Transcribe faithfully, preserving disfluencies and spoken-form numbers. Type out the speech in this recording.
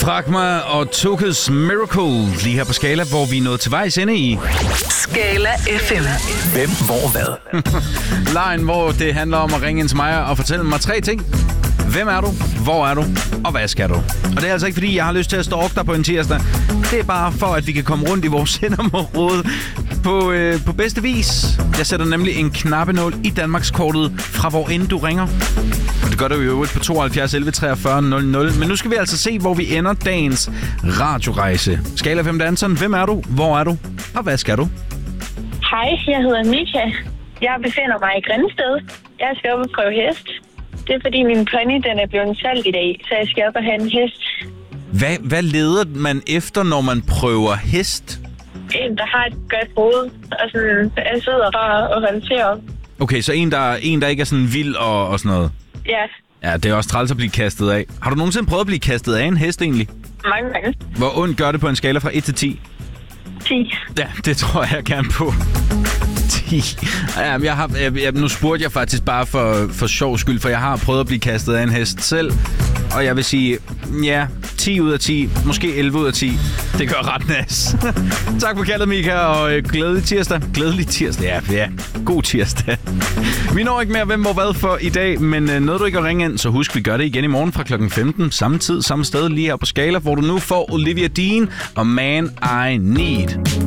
Fragma og Tokes Miracle lige her på Skala, hvor vi er nået til vejs ende i Skala F M. Hvem, hvor, hvad? lejen, hvor det handler om at ringe ind til mig og fortælle mig tre ting. Hvem er du? Hvor er du? Og hvad skal du? Og det er altså ikke, fordi jeg har lyst til at stalke dig på en tirsdag. Det er bare for, at vi kan komme rundt i vores senderområde på, øh, på bedste vis. Jeg sætter nemlig en knappenål i Danmarkskortet fra hvor end du ringer. Og det gør du jo på tooghalvfjerds elleve treogfyrre nul nul. Men nu skal vi altså se, hvor vi ender dagens radiorejse. Skala fem Danson, hvem er du? Hvor er du? Og hvad skal du? Hej, jeg hedder Mika. Jeg befinder mig i Grindsted. Jeg skal op og prøve hest. Det er fordi min pony den er blevet salgt i dag, så jeg skal op og have en hest. Hvad, hvad leder man efter, når man prøver hest? En, der har et godt hoved, og sådan er sød og rar og håndterer. Okay, så en der, en, der ikke er sådan vild og, og sådan noget? Ja. Ja, det er også træls at blive kastet af. Har du nogensinde prøvet at blive kastet af en hest egentlig? Mange gange. Hvor ondt gør det på en skala fra et til ti? ti. Ja, det tror jeg gerne på. ti. Ja, jeg har, jeg, jeg, nu spurgte jeg faktisk bare for, for sjov skyld, for jeg har prøvet at blive kastet af en hest selv. Og jeg vil sige, ja, ti ud af ti, måske elleve ud af ti. Det gør ret nas. Tak for kaldet, Mika, og øh, glædelig tirsdag. Glædelig tirsdag, ja, ja. God tirsdag. Vi når ikke mere hvem hvor hvad for i dag, men øh, nåede du ikke at ringe ind, så husk, vi gør det igen i morgen fra klokken femten. Samme tid, samme sted, lige her på Skala, hvor du nu får Olivia Dean og Man I Need.